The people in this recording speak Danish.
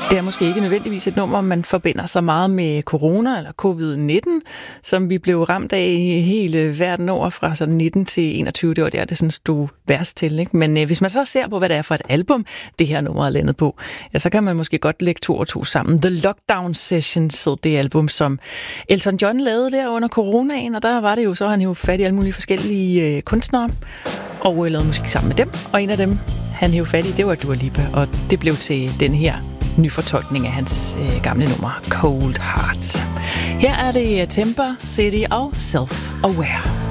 Det er måske ikke nødvendigvis et nummer, man forbinder så meget med corona eller covid-19, som vi blev ramt af i hele verden over fra sådan 19 til 21. Det var der, det sådan stod værst til. Ikke? Men hvis man så ser på, hvad det er for et album, det her nummer er landet på, ja, så kan man måske godt lægge 2 og 2 sammen. The Lockdown Sessions hed det album, som Elton John lavede der under coronaen, og der var det jo så, han jo fat i alle mulige forskellige kunstnere, og lavede musik sammen med dem, og en af dem, han hævde fat i, det var Dua Lipa, og det blev til den her ny fortolkning af hans gamle nummer, Cold Heart. Her er det Temper City og Self Aware.